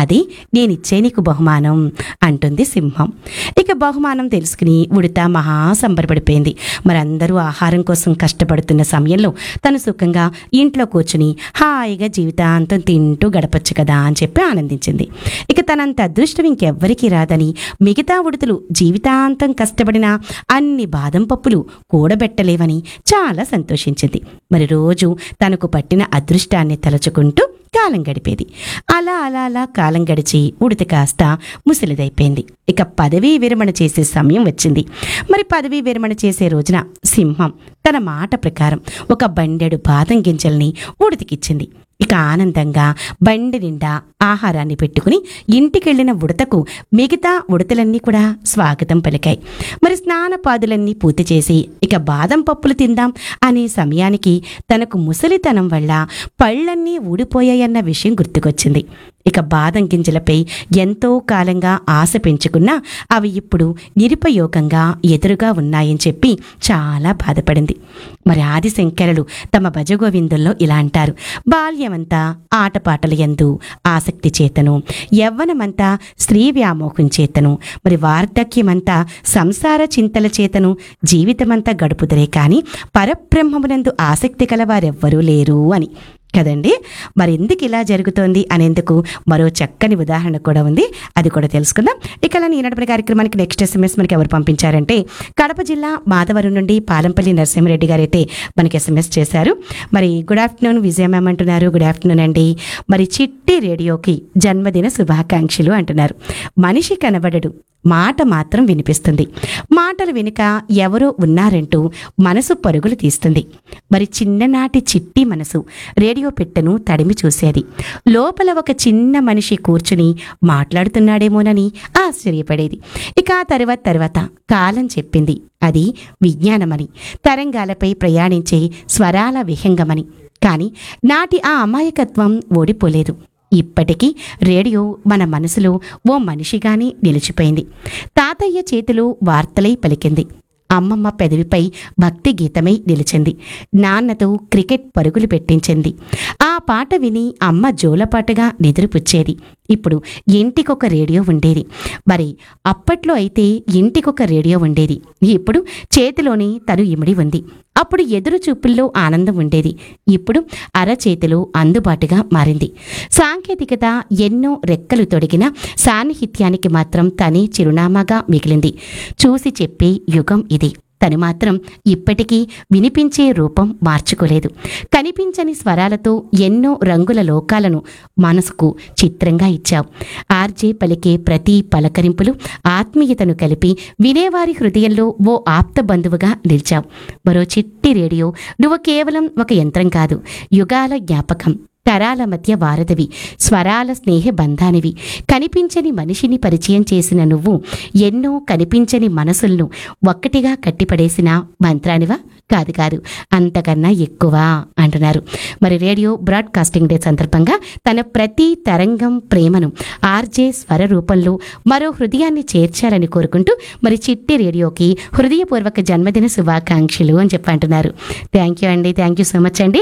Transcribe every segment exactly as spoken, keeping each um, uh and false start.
అది నేనిచ్చే నీకు బహుమానం అంటుంది సింహం. ఇక బహుమానం తెలుసుకుని ఉడత మహా సంబరపడిపోయింది. మరి అందరూ ఆహారం కోసం కష్టపడుతున్న సమయంలో తను సుఖంగా ఇంట్లో కూర్చుని హాయిగా జీవితాంతం తింటూ గడపచ్చు కదా అని చెప్పి ఆనందించింది. ఇక తనంత అదృష్టం ఇంకెవ్వరికీ రాదని, మిగతా ఉడతలు జీవితాంతం కష్టపడినా అన్ని బాదం పప్పులు కూడబెట్టలేవని చాలా సంతోషించింది. మరి రోజు తనకు పట్టిన అదృష్టాన్ని తలుచుకుంటూ కాలం గడిపేది. అలా అలా అలా కాలం గడిచి ఉడత కాస్త ముసలిదైపోయింది. ఇక పదవీ విరమణ చేసే సమయం వచ్చింది. మరి పదవీ విరమణ చేసే రోజున సింహం తన మాట ప్రకారం ఒక బండెడు బాదం గింజల్ని ఉడతకిచ్చింది. ఇక ఆనందంగా బండి నిండా ఆహారాన్ని పెట్టుకుని ఇంటికెళ్లిన ఉడతకు మిగతా ఉడతలన్నీ కూడా స్వాగతం పలికాయి. మరి స్నానపాదులన్నీ పూర్తి చేసి ఇక బాదం పప్పులు తిందాం అనే సమయానికి తనకు ముసలితనం వల్ల పళ్ళన్నీ ఊడిపోయాయన్న విషయం గుర్తుకొచ్చింది. ఇక బాదం గింజలపై ఎంతో కాలంగా ఆశ పెంచుకున్నా అవి ఇప్పుడు నిరుపయోగంగా ఎదురుగా ఉన్నాయని చెప్పి చాలా బాధపడింది. మరి ఆదిశంకరులు తమ భజగోవిందుల్లో ఇలా అంటారు: బాల్యమంతా ఆటపాటల యందు ఆసక్తి చేతను, యవ్వనమంతా స్త్రీ వ్యామోహం చేతను, మరి వార్ధక్యమంతా సంసార చింతల చేతను జీవితమంతా గడుపుదరే కానీ పరబ్రహ్మమునందు ఆసక్తి కలవారెవ్వరూ లేరు అని కదండి. మరి ఎందుకు ఇలా జరుగుతోంది అనేందుకు మరో చక్కని ఉదాహరణ కూడా ఉంది, అది కూడా తెలుసుకుందాం. ఇక ఈనాటి కార్యక్రమానికి నెక్స్ట్ ఎస్ఎంఎస్ మనకి ఎవరు పంపించారంటే కడప జిల్లా మాధవరం నుండి పాలంపల్లి నరసింహారెడ్డి గారు అయితే మనకి ఎస్ఎంఎస్ చేశారు. మరి గుడ్ ఆఫ్టర్నూన్ విజయ మ్యామ్ అంటున్నారు. గుడ్ ఆఫ్టర్నూన్ అండి. మరి చిట్టి రేడియోకి జన్మదిన శుభాకాంక్షలు అంటున్నారు. మనిషి కనబడడు, మాట మాత్రం వినిపిస్తుంది. మాటలు వెనుక ఎవరో ఉన్నారంటూ మనసు పరుగులు తీస్తుంది. మరి చిన్ననాటి చిట్టి మనసు రేడియో పెట్టెను తడిమి చూసేది. లోపల ఒక చిన్న మనిషి కూర్చుని మాట్లాడుతున్నాడేమోనని ఆశ్చర్యపడేది. ఇక ఆ తర్వాత తర్వాత కాలం చెప్పింది అది విజ్ఞానమని, తరంగాలపై ప్రయాణించే స్వరాల విహంగమని. కానీ నాటి ఆ అమాయకత్వం ఓడిపోలేదు. ఇప్పటికీ రేడియో మన మనసులో ఓ మనిషిగానే నిలిచిపోయింది. తాతయ్య చేతిలో వార్తలై పలికింది. అమ్మమ్మ పెదవిపై భక్తి గీతమై నిలిచింది. నాన్నతో క్రికెట్ పరుగులు పెట్టించింది. ఆ పాట విని అమ్మ జోలపాటుగా నిద్రపుచ్చేది. ఇప్పుడు ఇంటికొక రేడియో ఉండేది. మరి అప్పట్లో అయితే ఇంటికొక రేడియో ఉండేది. ఇప్పుడు చేతిలోనే తను ఇమిడి ఉంది. అప్పుడు ఎదురు చూపుల్లో ఆనందం ఉండేది. ఇప్పుడు అరచేతిలో అందుబాటుగా మారింది. సాంకేతికత ఎన్నో రెక్కలు తొడిగిన సాన్నిహిత్యానికి మాత్రం తనే చిరునామాగా మిగిలింది. చూసి చెప్పే యుగం ఇది. తను మాత్రం ఇప్పటికీ వినిపించే రూపం మార్చుకోలేదు. కనిపించని స్వరాలతో ఎన్నో రంగుల లోకాలను మనసుకు చిత్రంగా ఇచ్చావు. ఆర్జే పలికే ప్రతి పలకరింపులు ఆత్మీయతను కలిపి వినేవారి హృదయంలో ఓ ఆప్త బంధువుగా నిలిచావు. మరో చిట్టి రేడియో నువ్వు కేవలం ఒక యంత్రం కాదు, యుగాల జ్ఞాపకం, తరాల మధ్య వారధివి, స్వరాల స్నేహ బంధానివి. కనిపించని మనిషిని పరిచయం చేసిన నువ్వు ఎన్నో కనిపించని మనసులను ఒక్కటిగా కట్టిపడేసిన మంత్రానివా? కాదు కాదు, అంతకన్నా ఎక్కువ అంటున్నారు. మరి రేడియో బ్రాడ్కాస్టింగ్ డే సందర్భంగా తన ప్రతి తరంగం ప్రేమను ఆర్జే స్వర రూపంలో మరో హృదయాన్ని చేర్చాలని కోరుకుంటూ మరి చిట్టి రేడియోకి హృదయపూర్వక జన్మదిన శుభాకాంక్షలు అని చెప్పి అంటున్నారు. థ్యాంక్ యూ అండి, థ్యాంక్ యూ సో మచ్ అండి.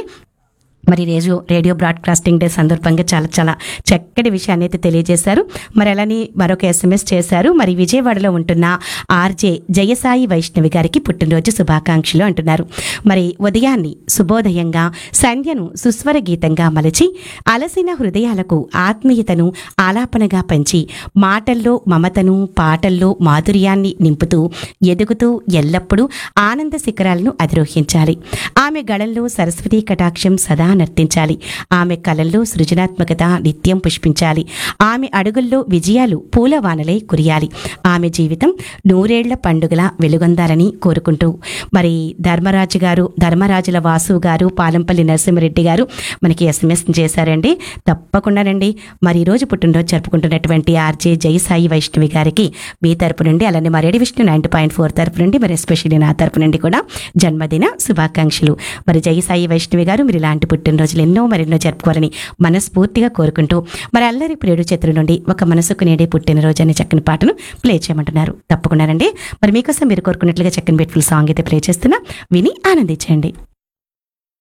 మరి రేడియో రేడియో బ్రాడ్కాస్టింగ్ డే సందర్భంగా చాలా చాలా చక్కటి విషయాన్ని అయితే తెలియజేశారు. మరి అలానే మరొక ఎస్ఎంఎస్ చేశారు. మరి విజయవాడలో ఉంటున్న ఆర్జే జయసాయి వైష్ణవి గారికి పుట్టినరోజు శుభాకాంక్షలు అంటున్నారు. మరి ఉదయాన్ని శుభోదయంగా, సంధ్యను సుస్వర గీతంగా మలచి అలసిన హృదయాలకు ఆత్మీయతను ఆలాపనగా పంచి మాటల్లో మమతను, పాటల్లో మాధుర్యాన్ని నింపుతూ ఎదుగుతూ ఎల్లప్పుడూ ఆనంద శిఖరాలను అధిరోహించాలి. ఆమె గళంలో సరస్వతీ కటాక్షం సదా నర్తించాలి. ఆమె కళల్లో సృజనాత్మకత నిత్యం పుష్పించాలి. ఆమె అడుగుల్లో విజయాలు పూలవానలై కురియాలి. ఆమె జీవితం నూరేళ్ల పండుగల వెలుగొందాలని కోరుకుంటూ మరి ధర్మరాజు గారు ధర్మరాజుల వాసు గారు పాలంపల్లి నరసింహారెడ్డి గారు మనకి ఎస్ఎంఎస్ చేశారండి. తప్పకుండానండి మరి ఈరోజు పుట్టినరోజు జరుపుకుంటున్నటువంటి ఆర్జే జయసాయి వైష్ణవి గారికి మీ తరపు నుండి, అలానే మా radio Vishnu ninety point four తరపు నుండి, మరి ఎస్పెషల్లీ నా తరపు నుండి కూడా జన్మదిన శుభాకాంక్షలు. మరి జయసాయి వైష్ణవి గారు మీరు ఇలాంటి పుట్టినరోజులు ఎన్నో మరెన్నో జరుపుకోవాలని మనస్ఫూర్తిగా కోరుకుంటూ మరి అల్లరి ప్రియుడు చిత్రం నుండి ఒక మనసుకు నేడే పుట్టినరోజు అనే చక్కని పాటను ప్లే చేయమంటున్నారు. తప్పకుండానండి మరి మీకోసం మీరు కోరుకున్నట్లుగా చక్కని బ్యూటిఫుల్ సాంగ్ అయితే ప్లే చేస్తున్నా, విని ఆనందించండి.